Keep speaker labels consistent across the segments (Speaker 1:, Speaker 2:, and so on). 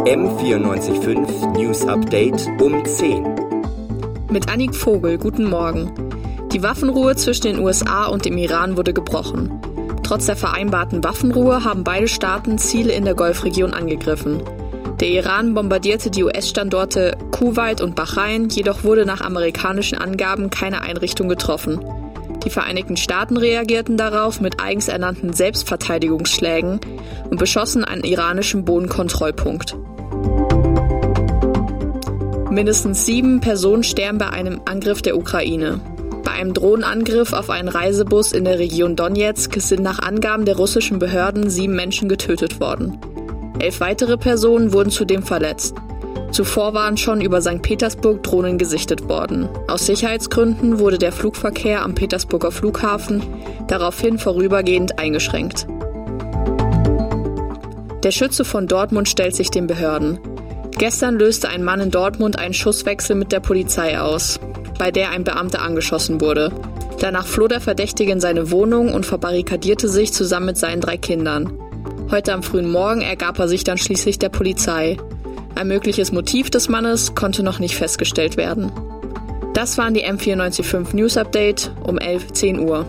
Speaker 1: M94.5 News Update um 10.
Speaker 2: Mit Annik Vogel, guten Morgen. Die Waffenruhe zwischen den USA und dem Iran wurde gebrochen. Trotz der vereinbarten Waffenruhe haben beide Staaten Ziele in der Golfregion angegriffen. Der Iran bombardierte die US-Standorte Kuwait und Bahrain, jedoch wurde nach amerikanischen Angaben keine Einrichtung getroffen. Die Vereinigten Staaten reagierten darauf mit eigens ernannten Selbstverteidigungsschlägen und beschossen einen iranischen Bodenkontrollpunkt. Mindestens 7 Personen sterben bei einem Angriff der Ukraine. Bei einem Drohnenangriff auf einen Reisebus in der Region Donetsk sind nach Angaben der russischen Behörden 7 Menschen getötet worden. 11 weitere Personen wurden zudem verletzt. Zuvor waren schon über St. Petersburg Drohnen gesichtet worden. Aus Sicherheitsgründen wurde der Flugverkehr am Petersburger Flughafen daraufhin vorübergehend eingeschränkt. Der Schütze von Dortmund stellt sich den Behörden. Gestern löste ein Mann in Dortmund einen Schusswechsel mit der Polizei aus, bei der ein Beamter angeschossen wurde. Danach floh der Verdächtige in seine Wohnung und verbarrikadierte sich zusammen mit seinen 3 Kindern. Heute am frühen Morgen ergab er sich dann schließlich der Polizei. Ein mögliches Motiv des Mannes konnte noch nicht festgestellt werden. Das waren die M94.5 News Update um 10 Uhr.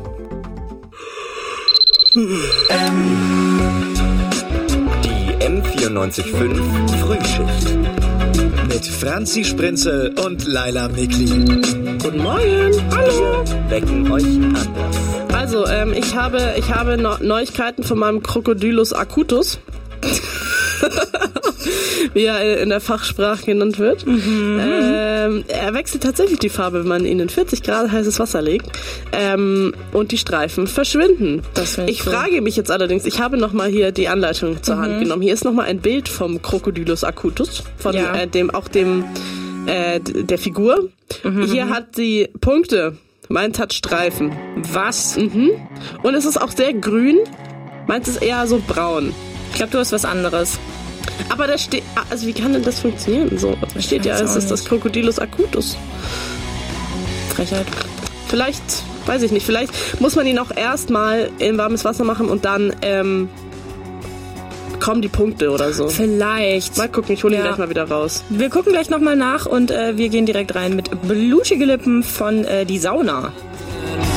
Speaker 1: Die M94.5 Frühschicht.
Speaker 3: Mit Franzi Sprinzel und Laila Mikli.
Speaker 4: Guten Morgen. Hallo.
Speaker 1: Wir wecken euch anders.
Speaker 4: Also, ich habe Neuigkeiten von meinem Crocodylus acutus. Wie er in der Fachsprache genannt wird. Er wechselt tatsächlich die Farbe, wenn man ihn in 40 Grad heißes Wasser legt. Und die Streifen verschwinden. Ich frage mich jetzt allerdings, ich habe nochmal hier die Anleitung zur Hand genommen. Hier ist nochmal ein Bild vom Crocodylus acutus, von der Figur. Hier hat sie Punkte. Meins hat Streifen.
Speaker 2: Was?
Speaker 4: Und es ist auch sehr grün. Meins ist eher so braun.
Speaker 2: Ich glaube, du hast was anderes.
Speaker 4: Aber da steht, also wie kann denn das funktionieren? So, da steht ja, es ist das Crocodylus acutus.
Speaker 2: Frechheit.
Speaker 4: Vielleicht, weiß ich nicht, vielleicht muss man ihn auch erstmal in warmes Wasser machen und dann kommen die Punkte oder so.
Speaker 2: Vielleicht.
Speaker 4: Mal gucken, ich hole ihn gleich mal wieder raus.
Speaker 2: Wir gucken gleich nochmal nach und wir gehen direkt rein mit Blutige Lippen von Die Sauna.